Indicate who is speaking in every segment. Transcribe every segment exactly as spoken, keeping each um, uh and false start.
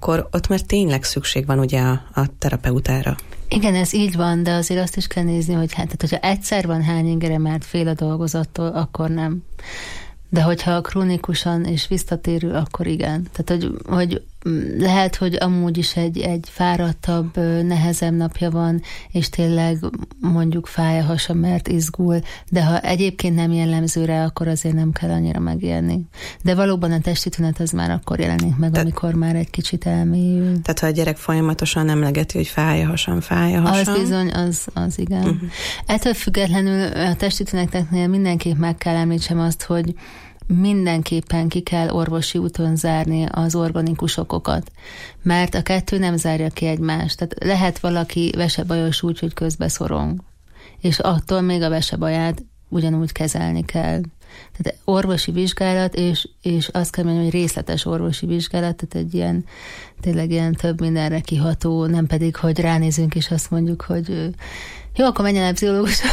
Speaker 1: akkor ott már tényleg szükség van ugye a, a terapeutára.
Speaker 2: Igen, ez így van, de azért azt is kell nézni, hogy hát, tehát, hogyha egyszer van hány ingere, mert fél a dolgozattól, akkor nem. De hogyha krónikusan és visszatérő, akkor igen. Tehát, hogy, hogy lehet, hogy amúgy is egy, egy fáradtabb, nehezebb napja van, és tényleg mondjuk fáj a hasa, mert izgul, de ha egyébként nem jellemző rá, akkor azért nem kell annyira megélni. De valóban a testi tünet az már akkor jelenik meg, Te- amikor már egy kicsit elmélyül.
Speaker 1: Tehát ha a gyerek folyamatosan emlegeti, hogy fáj a hasam, fáj a hasam.
Speaker 2: Az bizony, az, az igen. Uh-huh. Ettől függetlenül a testi tüneteknél mindenképp meg kell említsem azt, hogy mindenképpen ki kell orvosi úton zárni az organikus okokat, mert a kettő nem zárja ki egymást. Tehát lehet valaki vesebajos úgy, hogy közbe szorong, és attól még a vesebaját ugyanúgy kezelni kell. Tehát orvosi vizsgálat, és, és azt kell mondani, hogy részletes orvosi vizsgálat, tehát egy ilyen, tényleg ilyen több mindenre kiható, nem pedig, hogy ránézünk, és azt mondjuk, hogy jó, akkor menjen el pszichológusra.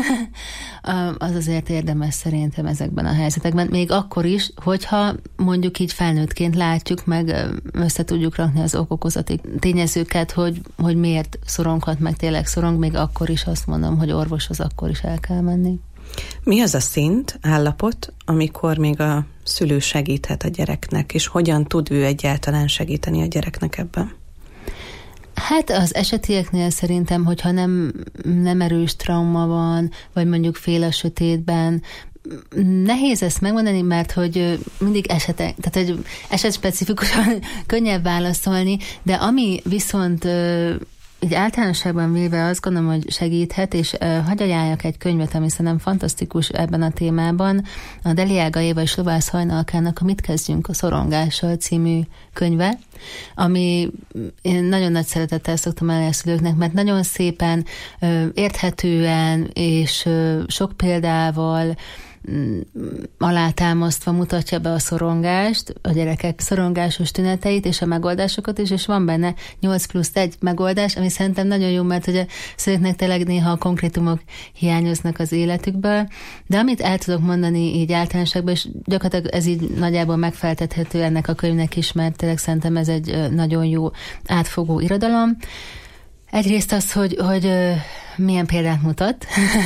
Speaker 2: Az azért érdemes szerintem ezekben a helyzetekben. Még akkor is, hogyha mondjuk így felnőttként látjuk, meg össze tudjuk rakni az okokozati tényezőket, hogy, hogy miért szoronghat, meg tényleg szorong, még akkor is azt mondom, hogy orvoshoz akkor is el kell menni.
Speaker 1: Mi az a szint, állapot, amikor még a szülő segíthet a gyereknek, és hogyan tud ő egyáltalán segíteni a gyereknek ebben?
Speaker 2: Hát az esetieknél szerintem, hogyha nem, nem erős trauma van, vagy mondjuk fél a sötétben, nehéz ezt megmondani, mert hogy mindig esetek, tehát hogy esetspecifikusan könnyebb válaszolni, de ami viszont így általánosságban véve azt gondolom, hogy segíthet, és uh, hagy ajánljak egy könyvet, ami szerintem fantasztikus ebben a témában, a Deliága Éva és Lovász Hajnalkának a Mit kezdjünk a szorongással című könyve, ami én nagyon nagy szeretettel szoktam elni a szülőknek, mert nagyon szépen, uh, érthetően és uh, sok példával alátámasztva mutatja be a szorongást, a gyerekek szorongásos tüneteit és a megoldásokat is, és van benne nyolc plusz egy megoldás, ami szerintem nagyon jó, mert hogy a szülőknek tényleg néha a konkrétumok hiányoznak az életükből, de amit el tudok mondani így általánosságban, és gyakorlatilag ez így nagyjából megfeltethető ennek a könyvnek is, mert tényleg szerintem ez egy nagyon jó átfogó irodalom. Egyrészt az, hogy, hogy milyen példát mutat,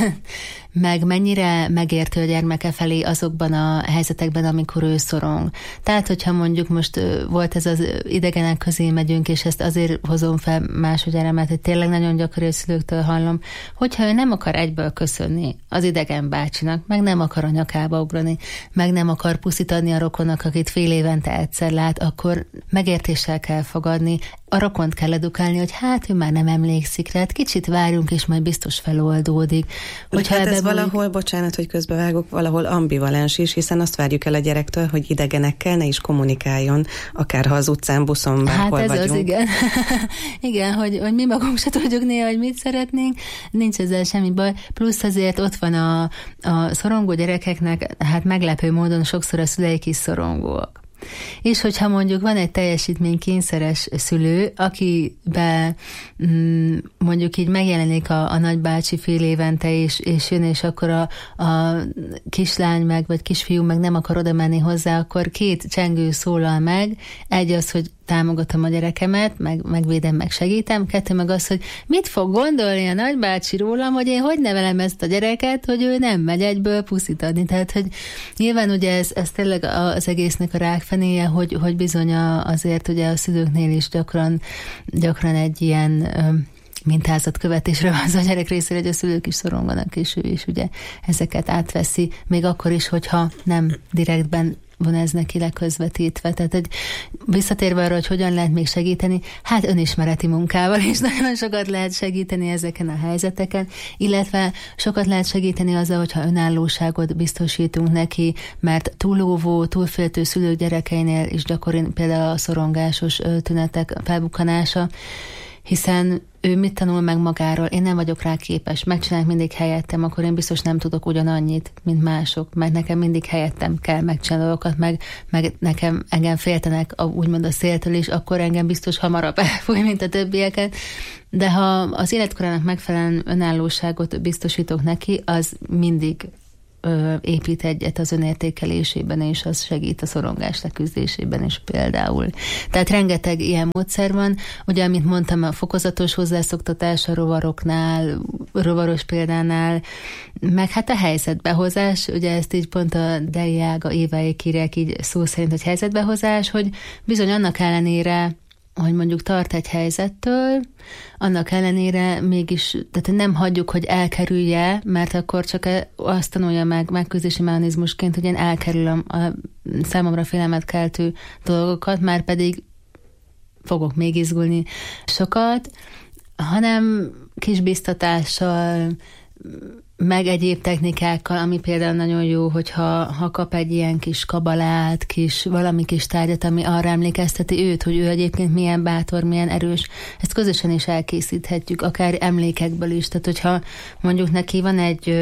Speaker 2: meg mennyire megértő a gyermeke felé azokban a helyzetekben, amikor ő szorong. Tehát, hogyha mondjuk most volt ez az idegenek közé megyünk, és ezt azért hozom fel másodjára, mert hogy tényleg nagyon gyakori szülőktől hallom, hogyha ő nem akar egyből köszönni az idegen bácsinak, meg nem akar a nyakába ugrani, meg nem akar puszit adni a rokonnak, akit fél évente egyszer lát, akkor megértéssel kell fogadni, a rokont kell edukálni, hogy hát ő már nem emlékszik rá, kicsit várjunk, és majd biztos feloldódik.
Speaker 1: Hogyha hát ez valahol, bocsánat, hogy közbevágok, valahol ambivalens is, hiszen azt várjuk el a gyerektől, hogy idegenekkel ne is kommunikáljon, akárha az utcán, buszon, bárhol
Speaker 2: hát ez
Speaker 1: vagyunk.
Speaker 2: Az, igen. igen, hogy, hogy mi magunk se tudjuk néha, hogy mit szeretnénk, nincs ezzel semmi baj. Plusz azért ott van a, a szorongó gyerekeknek, hát meglepő módon sokszor a szüleik is szorongóak. És hogyha mondjuk van egy teljesítménykényszeres szülő, akibe mm, mondjuk így megjelenik a, a nagybácsi fél évente, és, és jön, és akkor a, a kislány meg, vagy kisfiú meg nem akar oda menni hozzá, akkor két csengő szólal meg. Egy az, hogy támogatom a gyerekemet, meg, megvédem, meg segítem. Kettő meg az, hogy mit fog gondolni a nagybácsi rólam, hogy én hogy nevelem ezt a gyereket, hogy ő nem megy egyből puszit adni. Tehát, hogy nyilván ugye ez, ez tényleg az egésznek a rákfenéje, hogy, hogy bizony azért ugye a szülőknél is gyakran, gyakran egy ilyen mintázatkövetésre van az a gyerek részére, hogy a szülők is szoronganak, és ő is ugye ezeket átveszi, még akkor is, hogyha nem direktben van ez neki leközvetítve. Tehát egy, visszatérve arra, hogy hogyan lehet még segíteni, hát önismereti munkával is nagyon sokat lehet segíteni ezeken a helyzeteken, illetve sokat lehet segíteni azzal, hogyha önállóságot biztosítunk neki, mert túlóvó, túlféltő szülők gyerekeinél is gyakori például a szorongásos tünetek felbukkanása, hiszen ő mit tanul meg magáról, én nem vagyok rá képes, megcsinálják mindig helyettem, akkor én biztos nem tudok ugyanannyit, mint mások, mert nekem mindig helyettem kell megcsinálni dolgokat, meg, meg nekem engem féltenek a, úgymond a széltől is, akkor engem biztos hamarabb elfúj, mint a többieket. De ha az életkorának megfelelően önállóságot biztosítok neki, az mindig ö, épít egyet az önértékelésében, és az segít a szorongás leküzdésében is például. Tehát rengeteg ilyen módszer van. Ugye, amit mondtam, a fokozatos hozzászoktatás a rovaroknál, rovaros példánál, meg hát a helyzetbehozás, ugye ezt így pont a Dei Ága Éváék írják így szó szerint, hogy helyzetbehozás, hogy bizony annak ellenére, hogy mondjuk tart egy helyzettől, annak ellenére mégis, tehát nem hagyjuk, hogy elkerülje, mert akkor csak azt tanulja meg megküzdési mechanizmusként, hogy én elkerülöm a számomra félelmet keltő dolgokat, már pedig fogok még izgulni sokat, hanem kis biztatással, meg egyéb technikákkal, ami például nagyon jó, hogyha ha kap egy ilyen kis kabalát, kis, valami kis tárgyat, ami arra emlékezteti őt, hogy ő egyébként milyen bátor, milyen erős. Ezt közösen is elkészíthetjük, akár emlékekből is. Tehát, hogyha mondjuk neki van egy...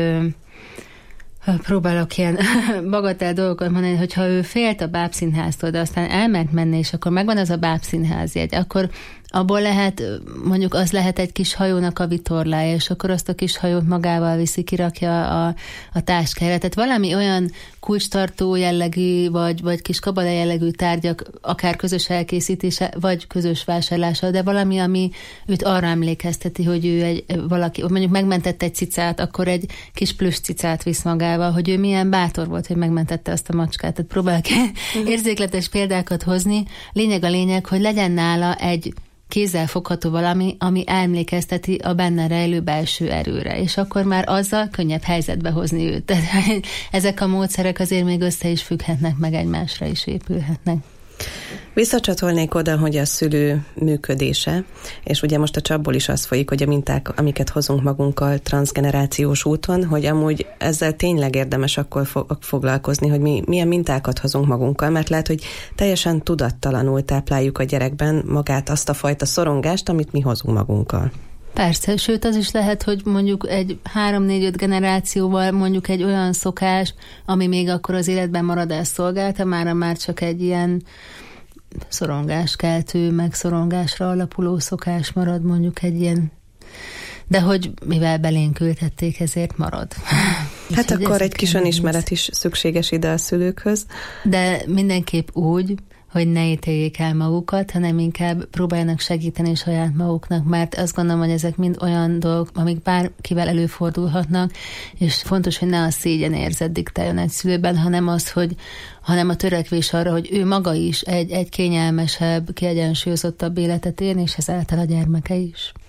Speaker 2: próbálok ilyen bagatel dolgokat mondani, hogyha ő félt a bábszínháztól, de aztán elment menni, és akkor megvan az a bábszínházjegy, akkor abból lehet, mondjuk az lehet egy kis hajónak a vitorlája, és akkor azt a kis hajót magával viszi, kirakja a, a táskára. Tehát valami olyan kulcstartó jellegű, vagy, vagy kis kabala jellegű tárgyak, akár közös elkészítése, vagy közös vásárlása, de valami, ami őt arra emlékezteti, hogy ő egy valaki, mondjuk megmentette egy cicát, akkor egy kis plüss cicát visz magával, hogy ő milyen bátor volt, hogy megmentette azt a macskát. Tehát próbálok érzékletes példákat hozni. Lényeg a lényeg, hogy legyen nála egy kézzel fogható valami, ami emlékezteti a benne rejlő belső erőre, és akkor már azzal könnyebb helyzetbe hozni őt. Tehát ezek a módszerek azért még össze is függhetnek, meg egymásra is épülhetnek.
Speaker 1: Visszacsatolnék oda, hogy a szülő működése, és ugye most a csapból is az folyik, hogy a minták, amiket hozunk magunkkal transzgenerációs úton, hogy amúgy ezzel tényleg érdemes akkor foglalkozni, hogy mi milyen mintákat hozunk magunkkal, mert lehet, hogy teljesen tudattalanul tápláljuk a gyerekben magát azt a fajta szorongást, amit mi hozunk magunkkal.
Speaker 2: Persze, sőt az is lehet, hogy mondjuk egy három-négy-öt generációval mondjuk egy olyan szokás, ami még akkor az életben maradást szolgálta, mára már csak egy ilyen szorongáskeltő, meg szorongásra alapuló szokás marad, mondjuk egy ilyen, de hogy mivel belénk ültették, ezért marad.
Speaker 1: Hát akkor egy kis önismeret is szükséges ide a szülőkhöz.
Speaker 2: De mindenképp úgy, hogy ne ítéljék el magukat, hanem inkább próbáljanak segíteni saját maguknak, mert azt gondolom, hogy ezek mind olyan dolgok, amik bárkivel előfordulhatnak, és fontos, hogy ne a szégyen érzet diktáljon egy szülőben, hanem az, hogy hanem a törekvés arra, hogy ő maga is egy, egy kényelmesebb, kiegyensúlyozottabb életet élni, és ezáltal a gyermeke is.